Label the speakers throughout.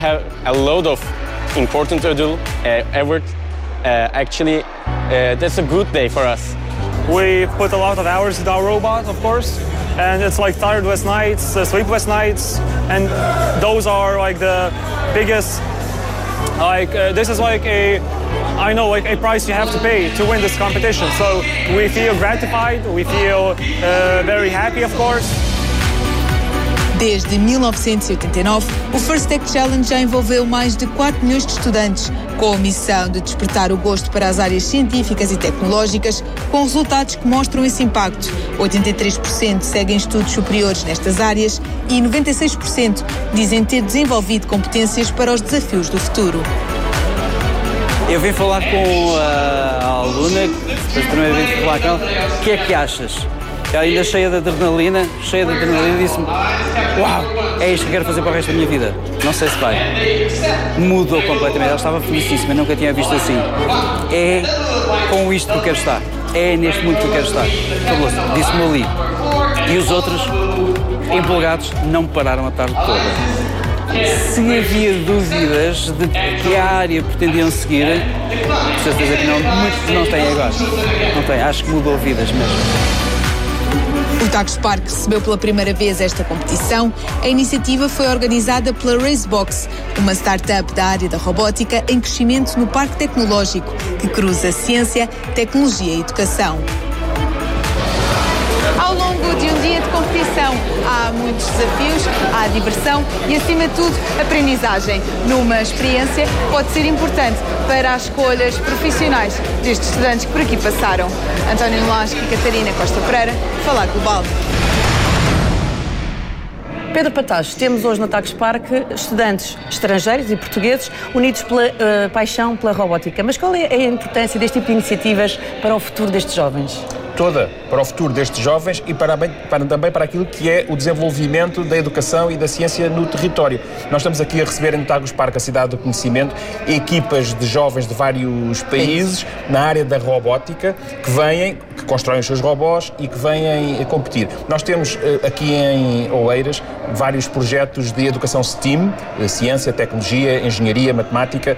Speaker 1: Have a lot of important to do, effort. Actually, that's a good day for us.
Speaker 2: We put a lot of hours into our robot, of course, and it's like tireless nights, sleepless nights, and those are like the biggest. This is like a price you have to pay to win this competition. So we feel gratified, we feel very happy, of course.
Speaker 3: Desde 1989, o First Tech Challenge já envolveu mais de 4 milhões de estudantes, com a missão de despertar o gosto para as áreas científicas e tecnológicas, com resultados que mostram esse impacto. 83% seguem estudos superiores nestas áreas e 96% dizem ter desenvolvido competências para os desafios do futuro.
Speaker 4: Eu vim falar com a aluna, depois da primeira vez falar com ela, o que é que achas? Ela ainda cheia de adrenalina, disse-me: uau, é isto que quero fazer para o resto da minha vida. Não sei se vai. Mudou completamente, ela estava felicíssima, nunca tinha visto assim. É com isto que eu quero estar, é neste mundo que eu quero estar. Fabuloso, disse-me ali. E os outros, empolgados, não pararam a tarde toda. Se havia dúvidas de que área pretendiam seguir, com certeza que não, muitos não têm agora. Não têm, acho que mudou vidas mesmo.
Speaker 3: O Tagus Park recebeu pela primeira vez esta competição. A iniciativa foi organizada pela Racebox, uma startup da área da robótica em crescimento no Parque Tecnológico, que cruza ciência, tecnologia e educação. Ao longo de um dia de competição, há muitos desafios, há diversão e, acima de tudo, aprendizagem. Numa experiência que pode ser importante para as escolhas profissionais destes estudantes que por aqui passaram. António Nolasco e Catarina Costa Pereira, Falar Global.
Speaker 5: Pedro Patacho, temos hoje no Tagus Park estudantes estrangeiros e portugueses unidos pela paixão pela robótica. Mas qual é a importância deste tipo de iniciativas para o futuro destes jovens?
Speaker 6: Toda para o futuro destes jovens e também para aquilo que é o desenvolvimento da educação e da ciência no território. Nós estamos aqui a receber em Tagus Park, a cidade do conhecimento, equipas de jovens de vários países na área da robótica que constroem os seus robôs e que vêm a competir. Nós temos aqui em Oeiras vários projetos de educação STEAM, ciência, tecnologia, engenharia, matemática.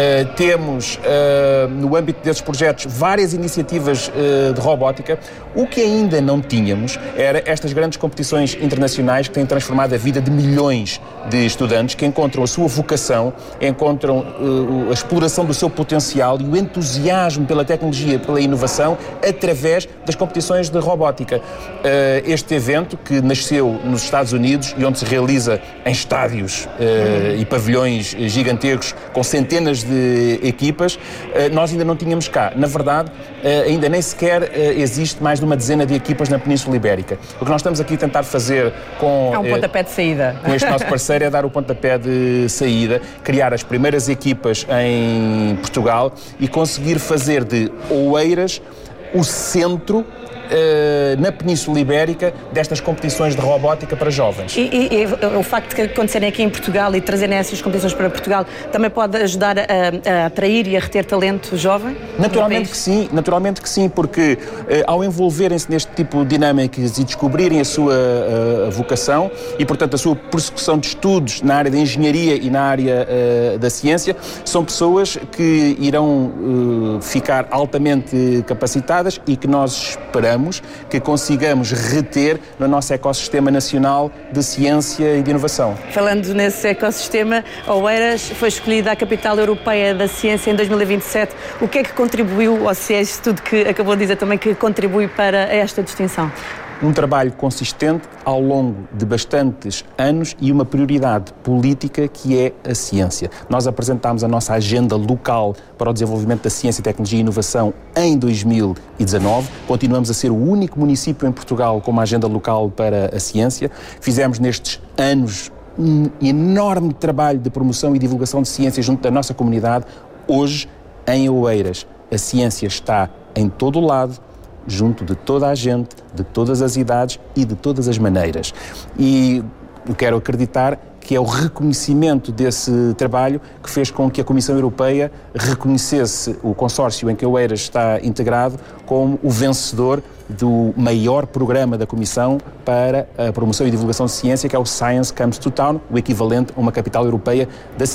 Speaker 6: Temos no âmbito desses projetos várias iniciativas de robótica. O que ainda não tínhamos era estas grandes competições internacionais que têm transformado a vida de milhões de estudantes que encontram a sua vocação, encontram a exploração do seu potencial e o entusiasmo pela tecnologia, pela inovação, através das competições de robótica. Este evento, que nasceu nos Estados Unidos e onde se realiza em estádios e pavilhões gigantescos com centenas de equipas, nós ainda não tínhamos cá. Na verdade, ainda nem sequer existe mais de uma dezena de equipas na Península Ibérica. O que nós estamos aqui a tentar fazer com...
Speaker 5: É um pontapé de saída.
Speaker 6: Com este nosso parceiro é dar o pontapé de saída, criar as primeiras equipas em Portugal e conseguir fazer de Oeiras o centro na Península Ibérica destas competições de robótica para jovens.
Speaker 5: E o facto de acontecerem aqui em Portugal e trazerem essas competições para Portugal também pode ajudar a atrair e a reter talento jovem?
Speaker 6: Naturalmente que sim, porque ao envolverem-se neste tipo de dinâmicas e descobrirem a sua vocação e, portanto, a sua persecução de estudos na área da engenharia e na área da ciência, são pessoas que irão ficar altamente capacitadas e que nós esperamos que consigamos reter no nosso ecossistema nacional de ciência e de inovação.
Speaker 5: Falando nesse ecossistema, Oeiras foi escolhida a capital europeia da ciência em 2027. O que é que contribuiu, ou se é isso tudo que acabou de dizer também, que contribui para esta distinção?
Speaker 6: Um trabalho consistente ao longo de bastantes anos e uma prioridade política que é a ciência. Nós apresentámos a nossa agenda local para o desenvolvimento da ciência, tecnologia e inovação em 2019. Continuamos a ser o único município em Portugal com uma agenda local para a ciência. Fizemos nestes anos um enorme trabalho de promoção e divulgação de ciência junto da nossa comunidade. Hoje, em Oeiras, a ciência está em todo o lado, junto de toda a gente, de todas as idades e de todas as maneiras. E eu quero acreditar que é o reconhecimento desse trabalho que fez com que a Comissão Europeia reconhecesse o consórcio em que Oeiras está integrado como o vencedor do maior programa da Comissão para a promoção e divulgação de ciência, que é o Science Comes to Town, o equivalente a uma capital europeia da ciência.